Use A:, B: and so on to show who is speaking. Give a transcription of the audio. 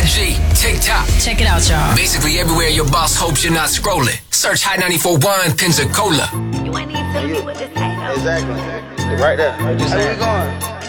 A: IG, TikTok.
B: Check it out, y'all.
A: Basically everywhere your boss hopes you're not scrolling. Search Hot 94.1 Pensacola.
C: You ain't even feeling me with this hate.
D: Exactly. Right there. How you going?